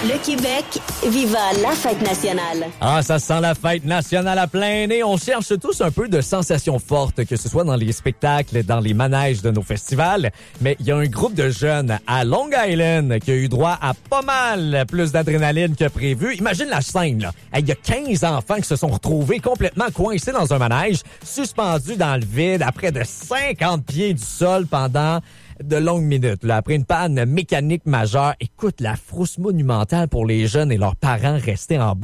Le Québec, viva la fête nationale. Ah, ça sent la fête nationale à plein nez. On cherche tous un peu de sensations fortes, que ce soit dans les spectacles, dans les manèges de nos festivals. Mais il y a un groupe de jeunes à Long Island qui a eu droit à pas mal plus d'adrénaline que prévu. Imagine la scène, là. Il y a 15 enfants qui se sont retrouvés complètement coincés dans un manège, suspendus dans le vide à près de 50 pieds du sol pendant de longues minutes. Là, après une panne mécanique majeure, écoute, la frousse monumentale pour les jeunes et leurs parents restés en bas.